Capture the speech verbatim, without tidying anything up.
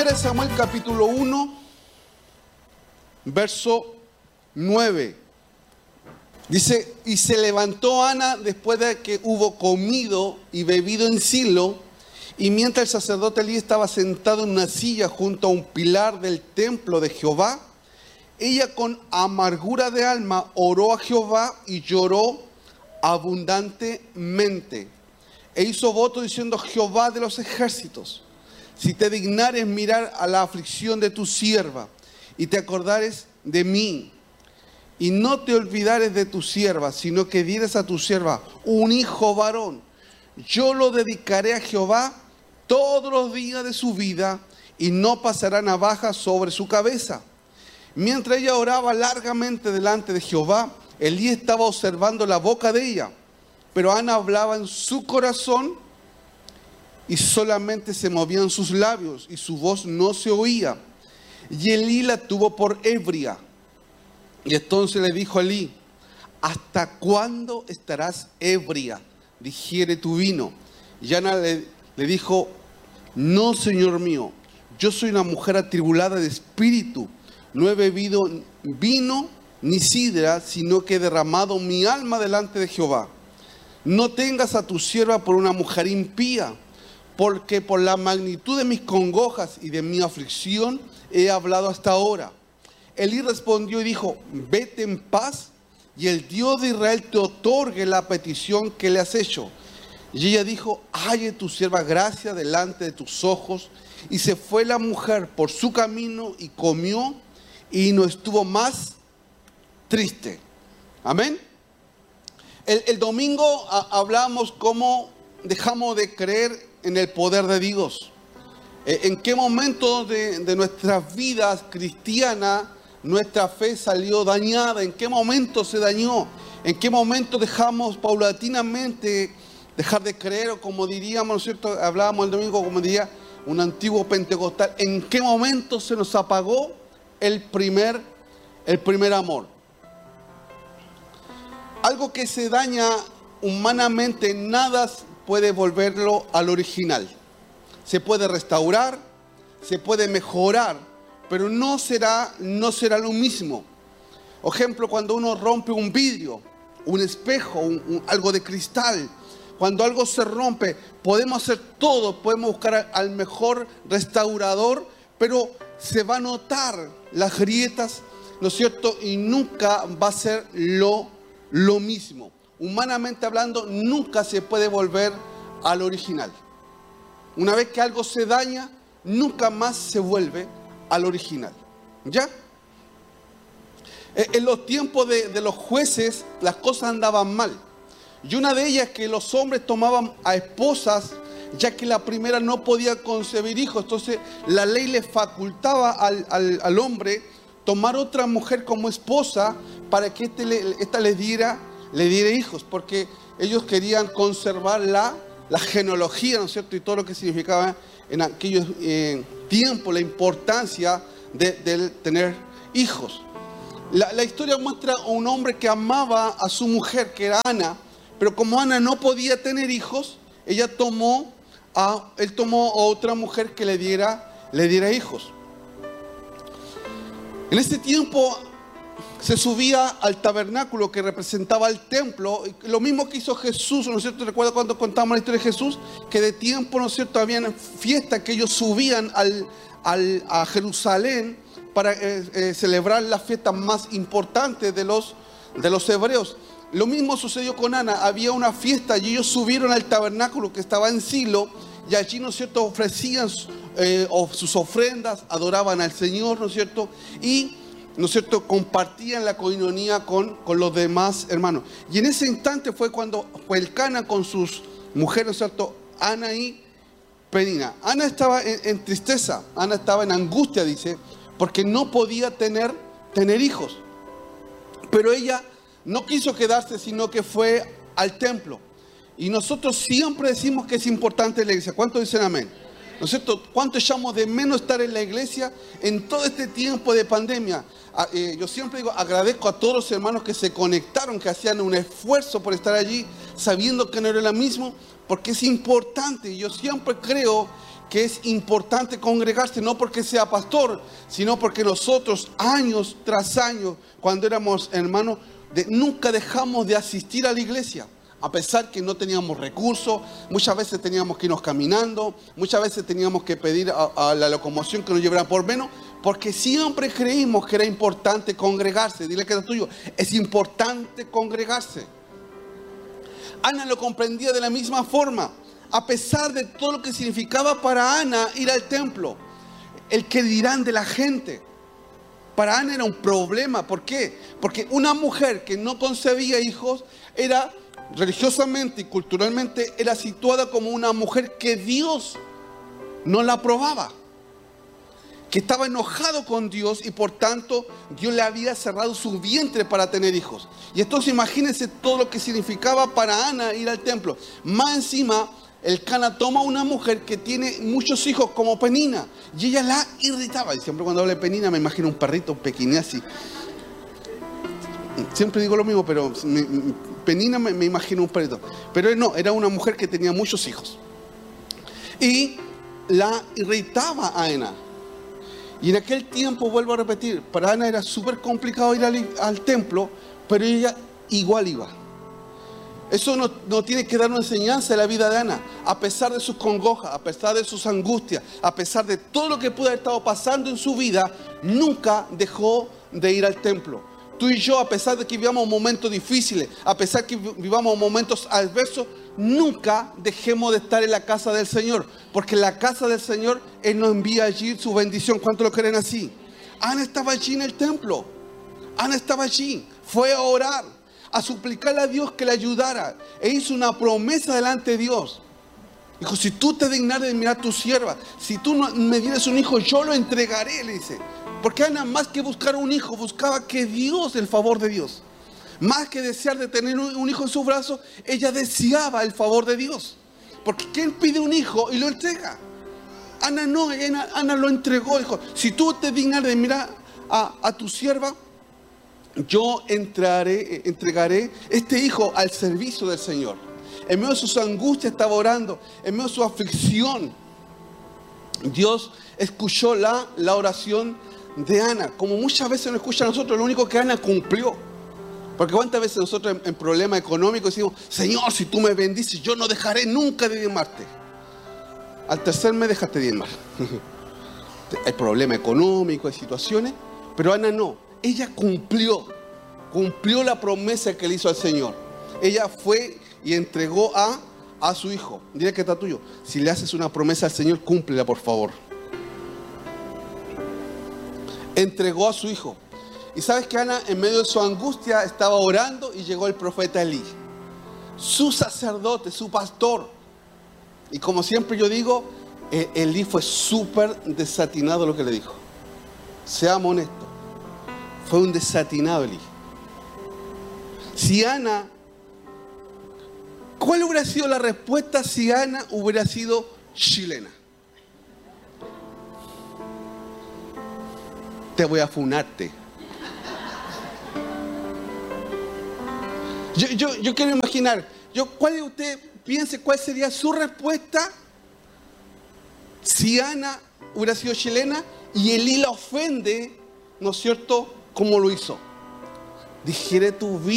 Primera de Samuel capítulo uno, verso nueve. Dice, y se levantó Ana después de que hubo comido y bebido en Silo, y mientras el sacerdote Elí estaba sentado en una silla junto a un pilar del templo de Jehová, ella con amargura de alma oró a Jehová y lloró abundantemente. E hizo voto diciendo, Jehová de los ejércitos, si te dignares mirar a la aflicción de tu sierva y te acordares de mí, y no te olvidares de tu sierva, sino que dieres a tu sierva un hijo varón, yo lo dedicaré a Jehová todos los días de su vida, y no pasará navaja sobre su cabeza. Mientras ella oraba largamente delante de Jehová, Elí estaba observando la boca de ella, pero Ana hablaba en su corazón y solamente se movían sus labios y su voz no se oía. Y Elí la tuvo por ebria. Y entonces le dijo a Elí, ¿hasta cuándo estarás ebria? Digiere tu vino. Y Ana le, le dijo, no, señor mío, yo soy una mujer atribulada de espíritu. No he bebido vino ni sidra, sino que he derramado mi alma delante de Jehová. No tengas a tu sierva por una mujer impía, porque por la magnitud de mis congojas y de mi aflicción he hablado hasta ahora. Elí respondió y dijo, vete en paz, y el Dios de Israel te otorgue la petición que le has hecho. Y ella dijo, halle tu sierva gracia delante de tus ojos. Y se fue la mujer por su camino y comió, y no estuvo más triste. Amén. El, el domingo a, hablamos cómo dejamos de creer en el poder de Dios. Eh, en qué momento de, de nuestras vidas cristianas nuestra fe salió dañada. En qué momento se dañó. En qué momento dejamos paulatinamente dejar de creer, o como diríamos, ¿no es cierto? Hablábamos el domingo, como diría un antiguo pentecostal. ¿En qué momento se nos apagó el primer, el primer amor? Algo que se daña humanamente, nada puede volverlo al original. Se puede restaurar, se puede mejorar, pero no será, no será lo mismo. Por ejemplo, cuando uno rompe un vidrio, un espejo, un, un, algo de cristal, cuando algo se rompe, podemos hacer todo, podemos buscar al mejor restaurador, pero se va a notar las grietas, ¿no es cierto? Y nunca va a ser lo, lo mismo. Humanamente hablando, nunca se puede volver al original. Una vez que algo se daña, nunca más se vuelve al original. ¿Ya? En los tiempos de, de los jueces, las cosas andaban mal. Y una de ellas, que los hombres tomaban a esposas, ya que la primera no podía concebir hijos. Entonces la ley le facultaba al, al, al hombre tomar otra mujer como esposa para que éste le, esta le diera, le diera hijos, porque ellos querían conservar la, la genealogía, ¿no es cierto? Y todo lo que significaba en aquellos eh, tiempos la importancia de, de tener hijos. La, la historia muestra a un hombre que amaba a su mujer, que era Ana, pero como Ana no podía tener hijos, ella tomó a, él tomó a otra mujer que le diera, le diera hijos. En este tiempo se subía al tabernáculo que representaba el templo, lo mismo que hizo Jesús, ¿no es cierto? ¿Recuerda cuando contamos la historia de Jesús? Que de tiempo, ¿no es cierto?, habían fiestas que ellos subían al, al, a Jerusalén para eh, eh, celebrar las fiestas más importantes de los, de los hebreos. Lo mismo sucedió con Ana. Había una fiesta y ellos subieron al tabernáculo que estaba en Silo, y allí, ¿no es cierto?, ofrecían eh, sus ofrendas, adoraban al Señor, ¿no es cierto?, y, ¿no es cierto?, compartían la coinonía con, con los demás hermanos. Y en ese instante fue cuando fue Elcana con sus mujeres, ¿no es cierto?, Ana y Penina. Ana estaba en, en tristeza, Ana estaba en angustia, dice, porque no podía tener, tener hijos. Pero ella no quiso quedarse, sino que fue al templo. Y nosotros siempre decimos que es importante la iglesia. ¿Cuántos dicen amén? ¿No es cierto? ¿Cuánto echamos de menos estar en la iglesia en todo este tiempo de pandemia? Eh, yo siempre digo, agradezco a todos los hermanos que se conectaron, que hacían un esfuerzo por estar allí, sabiendo que no era lo mismo, porque es importante. Yo siempre creo que es importante congregarse, no porque sea pastor, sino porque nosotros años tras años, cuando éramos hermanos, de, nunca dejamos de asistir a la iglesia. A pesar que no teníamos recursos, muchas veces teníamos que irnos caminando, muchas veces teníamos que pedir a, a la locomoción que nos llevara por menos, porque siempre creímos que era importante congregarse. Dile que es tuyo, es importante congregarse. Ana lo comprendía de la misma forma, a pesar de todo lo que significaba para Ana ir al templo. El que dirán de la gente. Para Ana era un problema. ¿Por qué? Porque una mujer que no concebía hijos era religiosamente y culturalmente era situada como una mujer que Dios no la aprobaba, que estaba enojado con Dios y por tanto Dios le había cerrado su vientre para tener hijos. Y entonces imagínense todo lo que significaba para Ana ir al templo. Más encima, el Cana toma a una mujer que tiene muchos hijos como Penina y ella la irritaba. Y siempre cuando hablo de Penina me imagino un perrito pequeño así. Siempre digo lo mismo, pero me, Penina me, me imagino un perrito. Pero no, era una mujer que tenía muchos hijos. Y la irritaba a Ana. Y en aquel tiempo, vuelvo a repetir, para Ana era súper complicado ir al, al templo, pero ella igual iba. Eso no, no tiene que dar una enseñanza de la vida de Ana. A pesar de sus congojas, a pesar de sus angustias, a pesar de todo lo que pudo haber estado pasando en su vida, nunca dejó de ir al templo. Tú y yo, a pesar de que vivamos momentos difíciles, a pesar de que vivamos momentos adversos, nunca dejemos de estar en la casa del Señor. Porque en la casa del Señor, Él nos envía allí su bendición. ¿Cuántos lo creen así? Ana estaba allí en el templo. Ana estaba allí. Fue a orar, a suplicarle a Dios que le ayudara. E hizo una promesa delante de Dios. Dijo, si tú te dignares de mirar a tu sierva, si tú no me dieras un hijo, yo lo entregaré, le dice. Porque Ana, más que buscar un hijo, buscaba que Dios, el favor de Dios. Más que desear de tener un hijo en sus brazos, ella deseaba el favor de Dios. Porque ¿quién pide un hijo y lo entrega? Ana no, Ana, Ana lo entregó. Dijo, si tú te dignas de mirar a, a tu sierva, yo entraré, entregaré este hijo al servicio del Señor. En medio de sus angustias estaba orando, en medio de su aflicción. Dios escuchó la, la oración de Ana, como muchas veces nos escucha a nosotros. Lo único que Ana cumplió, porque cuántas veces nosotros en, en problemas económicos decimos, Señor, si tú me bendices, yo no dejaré nunca de diezmarte. Al tercer mes dejaste de diezmar. Hay problemas económicos, hay situaciones, pero Ana no, ella cumplió, cumplió la promesa que le hizo al Señor. Ella fue y entregó a, a su hijo. Dile que está tuyo, si le haces una promesa al Señor, cúmplela por favor. Entregó a su hijo. Y sabes que Ana, en medio de su angustia, estaba orando y llegó el profeta Elí, su sacerdote, su pastor. Y como siempre yo digo, Elí fue súper desatinado lo que le dijo. Seamos honestos, fue un desatinado Elí. Si Ana, ¿cuál hubiera sido la respuesta si Ana hubiera sido chilena? Te voy a funarte. Yo, yo, yo quiero imaginar, yo, ¿cuál de usted piense cuál sería su respuesta si Ana hubiera sido chilena y Elí la ofende, ¿no es cierto?, como lo hizo? Digiere tu vida.